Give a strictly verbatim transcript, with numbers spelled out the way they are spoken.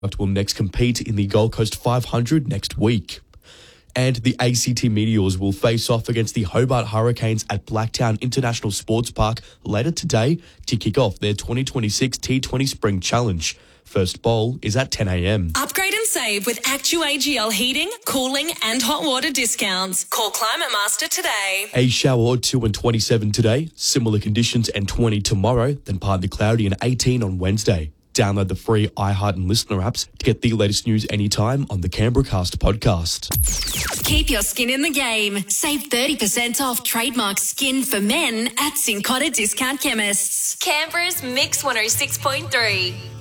will next compete in the Gold Coast five hundred next week. And the A C T Meteors will face off against the Hobart Hurricanes at Blacktown International Sports Park later today to kick off their twenty twenty-six T twenty Spring Challenge. First bowl is at ten a.m. Upgrade and save with Actu A G L heating, cooling and hot water discounts. Call Climate Master today. A shower or two and twenty-seven today, similar conditions and twenty tomorrow, then partly cloudy and eighteen on Wednesday. Download the free iHeart and Listener apps to get the latest news anytime on the Canberra Cast podcast. Keep your skin in the game. Save thirty percent off trademark skin for men at Cincotta Discount Chemists. Canberra's Mix one oh six point three.